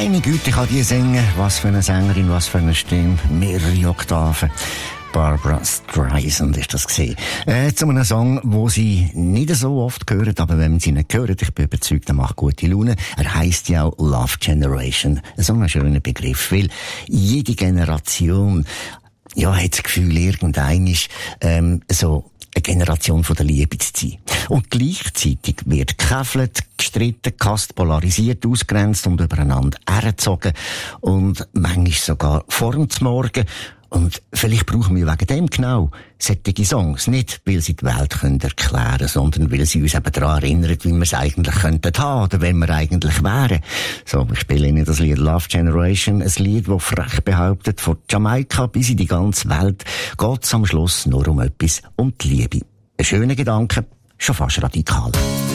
Meine Güte, kann die singen. Was für eine Sängerin, was für eine Stimme. Mehrere Oktaven. Barbra Streisand ist das gewesen. Zu einem Song, wo sie nicht so oft hören, aber wenn man sie nicht hört, ich bin überzeugt, er macht gute Laune. Er heisst ja auch Love Generation. So ein schöner Begriff, weil jede Generation, ja, hat das Gefühl, irgendein ist, so eine Generation von der Liebe zu sein. Und gleichzeitig wird gekäfelt, gestritten, gehasst, polarisiert, ausgrenzt und übereinander hergezogen und manchmal sogar vorm Morgen. Und vielleicht brauchen wir wegen dem genau solche Songs. Nicht, weil sie die Welt erklären können, sondern weil sie uns eben daran erinnern, wie wir es eigentlich könnten haben oder wenn wir eigentlich wären. So, ich spiele Ihnen das Lied Love Generation, ein Lied, das frech behauptet, von Jamaika bis in die ganze Welt geht es am Schluss nur um etwas, um die Liebe. Ein schöner Gedanke, schon fast radikal.